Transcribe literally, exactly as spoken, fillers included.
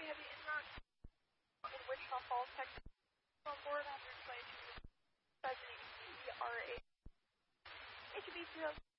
heavy inroad in Wichita Falls, Texas. On board one hundred twenty-two, President E R A H B two